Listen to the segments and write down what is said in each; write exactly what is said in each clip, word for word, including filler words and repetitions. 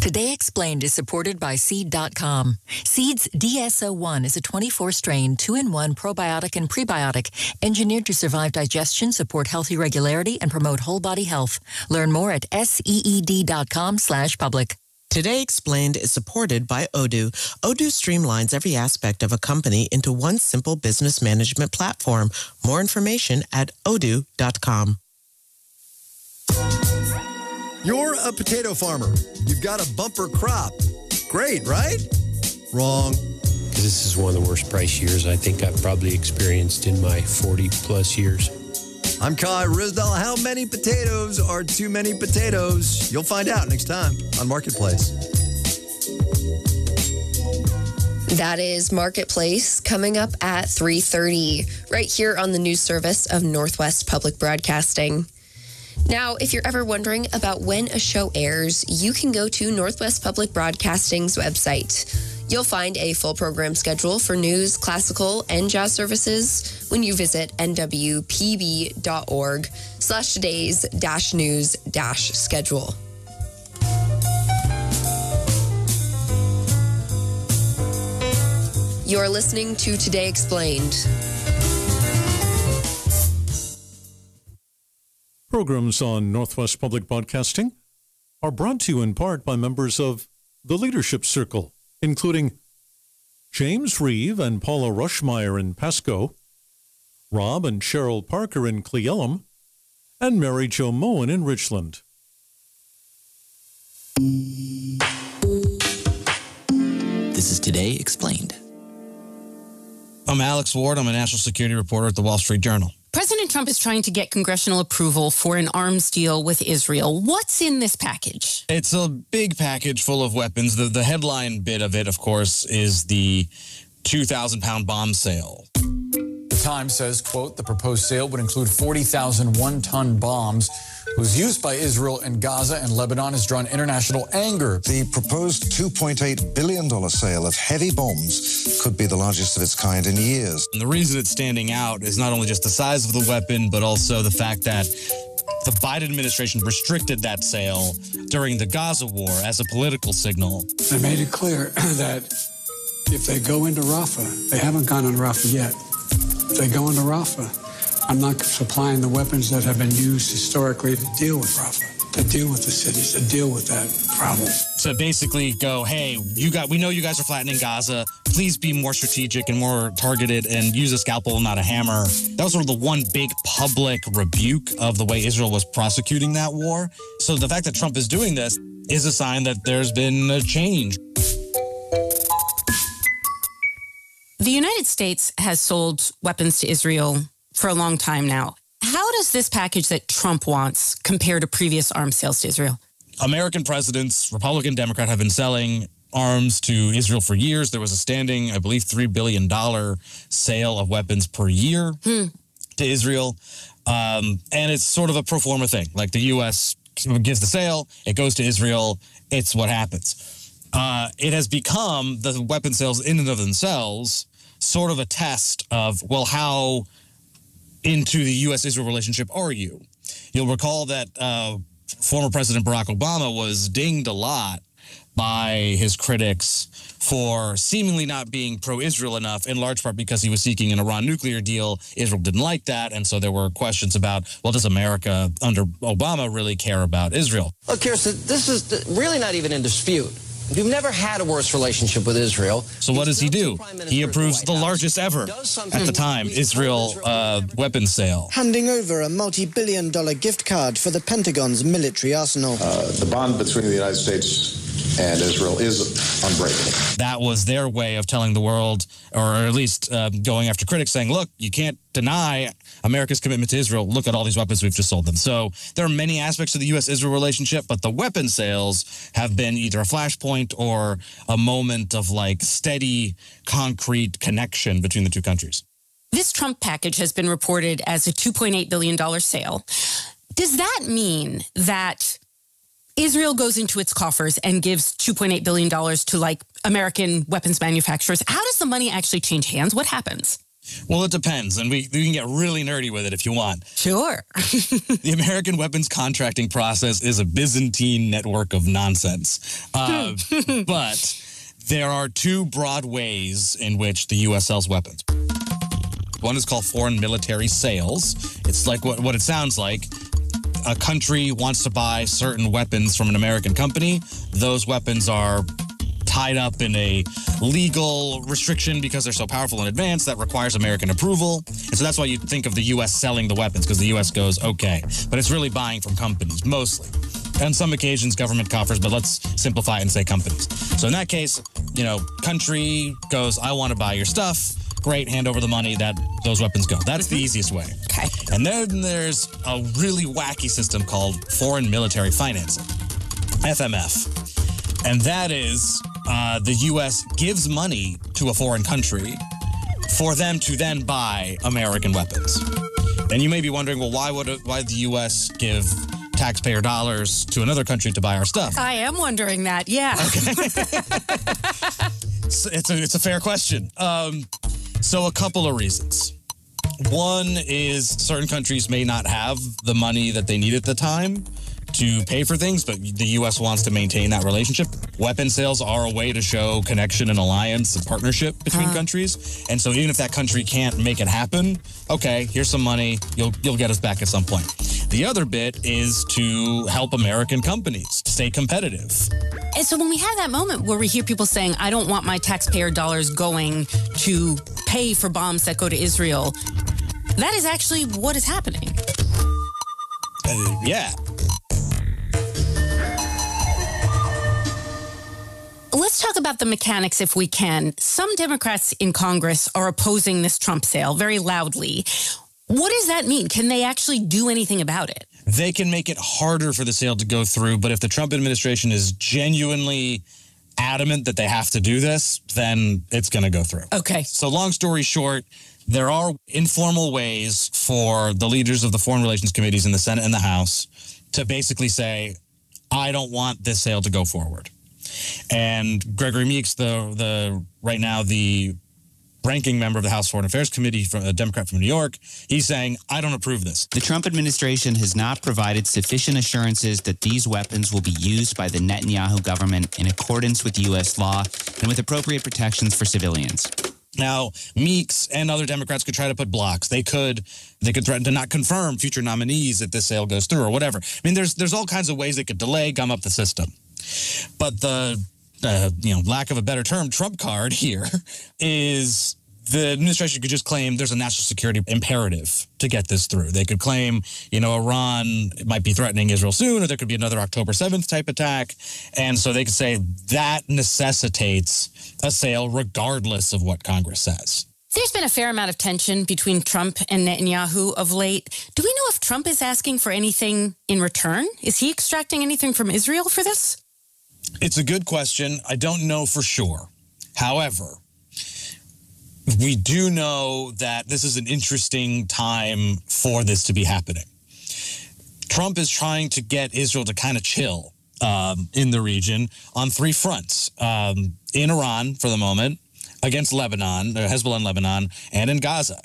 Today Explained is supported by Seed dot com. Seed's D S O one is a twenty-four strain, two in one probiotic and prebiotic, engineered to survive digestion, support healthy regularity, and promote whole body health. Learn more at seed dot com slash public. Today Explained is supported by Odoo. Odoo streamlines every aspect of a company into one simple business management platform. More information at odoo dot com. You're a potato farmer. You've got a bumper crop. Great, right? Wrong. This is one of the worst price years I think I've probably experienced in my forty plus years. I'm Kai Rizdal. How many potatoes are too many potatoes? You'll find out next time on Marketplace. That is Marketplace coming up at three thirty, right here on the news service of Northwest Public Broadcasting. Now, if you're ever wondering about when a show airs, you can go to Northwest Public Broadcasting's website. You'll find a full program schedule for news, classical, and jazz services when you visit n w p b dot org slash today's dash news dash schedule. You're listening to Today Explained. Programs on Northwest Public Broadcasting are brought to you in part by members of the Leadership Circle, including James Reeve and Paula Rushmeyer in Pasco, Rob and Cheryl Parker in Cle Elum, and Mary Jo Moen in Richland. This is Today Explained. I'm Alex Ward. I'm a national security reporter at the Wall Street Journal. President Trump is trying to get congressional approval for an arms deal with Israel. What's in this package? It's a big package full of weapons. The, the headline bit of it, of course, is the two thousand pound bomb sale. The Times says, quote, the proposed sale would include forty thousand one-ton bombs whose use by Israel in Gaza and Lebanon has drawn international anger. The proposed two point eight billion dollars sale of heavy bombs could be the largest of its kind in years. And the reason it's standing out is not only just the size of the weapon, but also the fact that the Biden administration restricted that sale during the Gaza war as a political signal. They made it clear that if they go into Rafah, they haven't gone on Rafah yet. If they go into Rafah, I'm not supplying the weapons that have been used historically to deal with Rafah, to deal with the cities, to deal with that problem. To basically go, hey, you got, we know you guys are flattening Gaza. Please be more strategic and more targeted and use a scalpel, not a hammer. That was sort of the one big public rebuke of the way Israel was prosecuting that war. So the fact that Trump is doing this is a sign that there's been a change. The United States has sold weapons to Israel for a long time now. How does this package that Trump wants compare to previous arms sales to Israel? American presidents, Republican, Democrat, have been selling arms to Israel for years. There was a standing, I believe, three billion dollars sale of weapons per year hmm. to Israel. Um, and it's sort of a pro forma thing. Like the U S gives the sale, it goes to Israel, it's what happens. Uh, it has become, the weapon sales in and of themselves, sort of a test of, well, how into the U S Israel relationship are you? You'll recall that uh, former President Barack Obama was dinged a lot by his critics for seemingly not being pro-Israel enough, in large part because he was seeking an Iran nuclear deal. Israel didn't like that, and so there were questions about, well, does America under Obama really care about Israel? Look, Kirsten, this is really not even in dispute. You've never had a worse relationship with Israel. So what does he do? He approves the largest ever, at the time, Israel uh, weapons sale. Handing over a multi-billion dollar gift card for the Pentagon's military arsenal. Uh, the bond between the United States and Israel is unbreakable. That was their way of telling the world, or at least uh, going after critics, saying, look, you can't deny America's commitment to Israel. Look at all these weapons we've just sold them. So there are many aspects to the U S Israel relationship, but the weapon sales have been either a flashpoint or a moment of like steady, concrete connection between the two countries. This Trump package has been reported as a two point eight billion dollars sale. Does that mean that Israel goes into its coffers and gives two point eight billion dollars to like American weapons manufacturers? How does the money actually change hands? What happens? Well, it depends, and we, we can get really nerdy with it if you want. Sure. The American weapons contracting process is a Byzantine network of nonsense. Uh, but there are two broad ways in which the U S sells weapons. One is called foreign military sales. It's like what, what it sounds like. A country wants to buy certain weapons from an American company. Those weapons are tied up in a legal restriction because they're so powerful in advance that requires American approval. And so that's why you think of the U S selling the weapons, because the U S goes, okay. But it's really buying from companies, mostly. On some occasions, government coffers, but let's simplify it and say companies. So in that case, you know, country goes, I want to buy your stuff. Great, hand over the money, that those weapons go. That's the easiest way. Okay. And then there's a really wacky system called foreign military financing, F M F. And that is uh, the U S gives money to a foreign country for them to then buy American weapons. And you may be wondering, well, why would it, why the U S give taxpayer dollars to another country to buy our stuff? I am wondering that, yeah. it's, it's, a, it's a fair question. Um, so a couple of reasons. One is certain countries may not have the money that they need at the time to pay for things, but the U S wants to maintain that relationship. Weapon sales are a way to show connection and alliance and partnership between uh-huh. countries. And so even if that country can't make it happen, okay, here's some money, you'll you'll get us back at some point. The other bit is to help American companies stay competitive. And so when we have that moment where we hear people saying, I don't want my taxpayer dollars going to pay for bombs that go to Israel, that is actually what is happening. Uh, yeah. Let's talk about the mechanics if we can. Some Democrats in Congress are opposing this Trump sale very loudly. What does that mean? Can they actually do anything about it? They can make it harder for the sale to go through, but if the Trump administration is genuinely adamant that they have to do this, then it's going to go through. Okay. So long story short, there are informal ways for the leaders of the foreign relations committees in the Senate and the House to basically say, I don't want this sale to go forward. And Gregory Meeks, the the right now the ranking member of the House Foreign Affairs Committee, from a Democrat from New York, he's saying, I don't approve this. The Trump administration has not provided sufficient assurances that these weapons will be used by the Netanyahu government in accordance with U S law and with appropriate protections for civilians. Now, Meeks and other Democrats could try to put blocks. They could they could threaten to not confirm future nominees if this sale goes through or whatever. I mean, there's there's all kinds of ways they could delay, gum up the system. But the, uh, you know, lack of a better term, Trump card here is the administration could just claim there's a national security imperative to get this through. They could claim, you know, Iran might be threatening Israel soon, or there could be another October seventh type attack. And so they could say that necessitates a sale regardless of what Congress says. There's been a fair amount of tension between Trump and Netanyahu of late. Do we know if Trump is asking for anything in return? Is he extracting anything from Israel for this? It's a good question. I don't know for sure. However, we do know that this is an interesting time for this to be happening. Trump is trying to get Israel to kind of chill um, in the region on three fronts. Um, in Iran, for the moment, against Lebanon, Hezbollah in Lebanon, and in Gaza.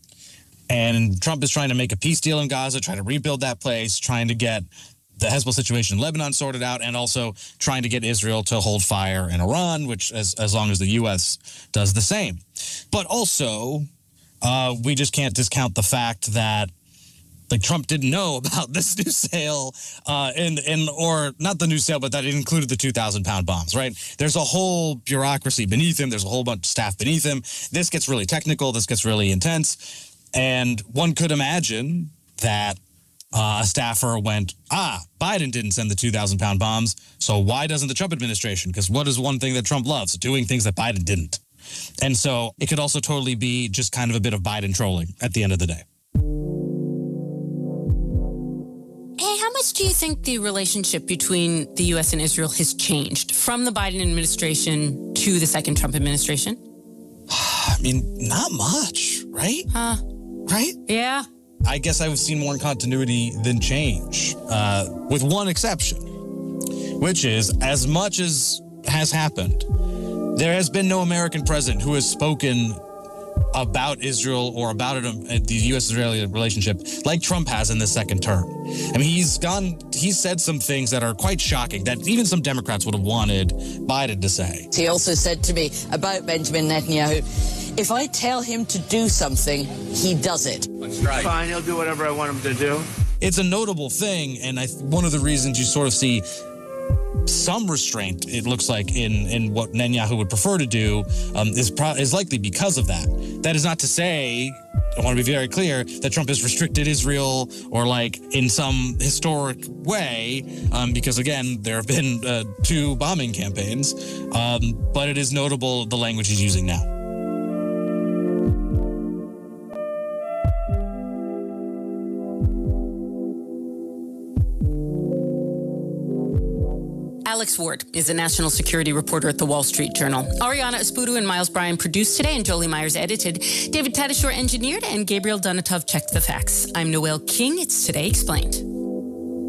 And Trump is trying to make a peace deal in Gaza, trying to rebuild that place, trying to get the Hezbollah situation in Lebanon sorted out, and also trying to get Israel to hold fire in Iran, which as, as long as the U S does the same. But also, uh, we just can't discount the fact that like Trump didn't know about this new sale, uh, and, and or not the new sale, but that it included the two thousand pound bombs, right? There's a whole bureaucracy beneath him. There's a whole bunch of staff beneath him. This gets really technical. This gets really intense. And one could imagine that Uh, a staffer went, ah, Biden didn't send the two thousand pound bombs, so why doesn't the Trump administration? Because what is one thing that Trump loves? Doing things that Biden didn't. And so it could also totally be just kind of a bit of Biden trolling at the end of the day. Hey, how much do you think the relationship between the U S and Israel has changed from the Biden administration to the second Trump administration? I mean, not much, right? Huh? Right? Yeah. I guess I've seen more continuity than change, uh, with one exception, which is as much as has happened, there has been no American president who has spoken about Israel or about it, the U S-Israeli relationship like Trump has in the second term. I mean, he's gone, he's said some things that are quite shocking that even some Democrats would have wanted Biden to say. He also said to me about Benjamin Netanyahu, if I tell him to do something, he does it. Right. Fine, he'll do whatever I want him to do. It's a notable thing, and I, one of the reasons you sort of see some restraint, it looks like, in, in what Netanyahu would prefer to do um, is, pro- is likely because of that. That is not to say, I want to be very clear, that Trump has restricted Israel or like in some historic way, um, because again, there have been uh, two bombing campaigns, um, but it is notable the language he's using now. Alex Ward is a national security reporter at the Wall Street Journal. Ariana Espudu and Miles Bryan produced today, and Jolie Myers edited. David Tadashore engineered, and Gabriel Donatov checked the facts. I'm Noelle King. It's Today Explained.